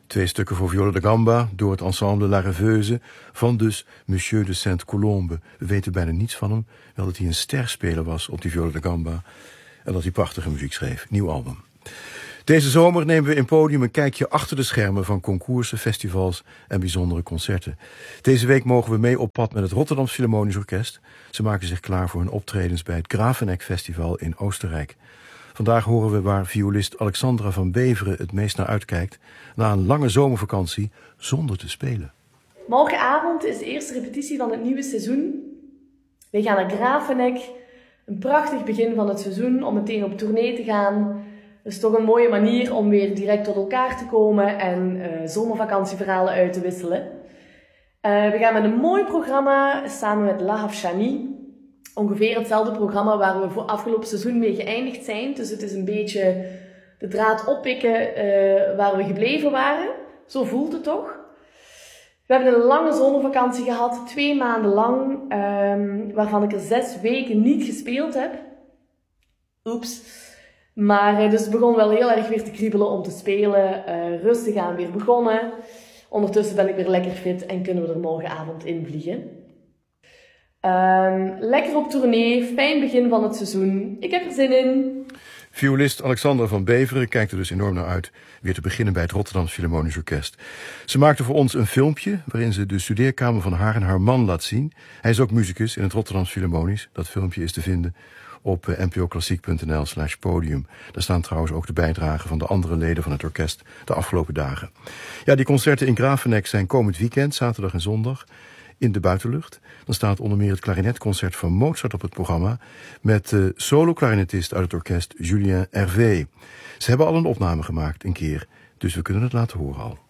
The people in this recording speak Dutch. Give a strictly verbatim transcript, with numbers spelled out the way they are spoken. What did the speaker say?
Twee stukken voor viola da gamba door het ensemble La Rêveuse van dus Monsieur de Sainte-Colombe. We weten bijna niets van hem, wel dat hij een sterspeler was op die viola da gamba en dat hij prachtige muziek schreef. Nieuw album. Deze zomer nemen we in Podium een kijkje achter de schermen van concoursen, festivals en bijzondere concerten. Deze week mogen we mee op pad met het Rotterdams Philharmonisch Orkest. Ze maken zich klaar voor hun optredens bij het Grafeneck Festival in Oostenrijk. Vandaag horen we waar violist Alexandra van Beveren het meest naar uitkijkt na een lange zomervakantie zonder te spelen. Morgenavond is de eerste repetitie van het nieuwe seizoen. We gaan naar Grafeneck. Een prachtig begin van het seizoen om meteen op tournee te gaan. Dat is toch een mooie manier om weer direct tot elkaar te komen en uh, zomervakantieverhalen uit te wisselen. Uh, we gaan met een mooi programma samen met La Hafshani. Ongeveer hetzelfde programma waar we voor afgelopen seizoen mee geëindigd zijn. Dus het is een beetje de draad oppikken uh, waar we gebleven waren. Zo voelt het toch? We hebben een lange zomervakantie gehad, twee maanden lang, um, waarvan ik er zes weken niet gespeeld heb. Oeps. Maar uh, dus het begon wel heel erg weer te kriebelen om te spelen. Uh, rustig aan weer begonnen. Ondertussen ben ik weer lekker fit en kunnen we er morgenavond in vliegen. Um, lekker op tournee, fijn begin van het seizoen. Ik heb er zin in. Violist Alexandra van Beveren kijkt er dus enorm naar uit weer te beginnen bij het Rotterdams Philharmonisch Orkest. Ze maakte voor ons een filmpje waarin ze de studeerkamer van haar en haar man laat zien. Hij is ook muzikus in het Rotterdams Philharmonisch. Dat filmpje is te vinden op n p o klassiek punt n l slash podium. Daar staan trouwens ook de bijdragen van de andere leden van het orkest de afgelopen dagen. Ja, die concerten in Grafeneck zijn komend weekend, zaterdag en zondag, in de buitenlucht. Dan staat onder meer het klarinetconcert van Mozart op het programma met de solo-klarinetist uit het orkest Julien Hervé. Ze hebben al een opname gemaakt een keer, dus we kunnen het laten horen al.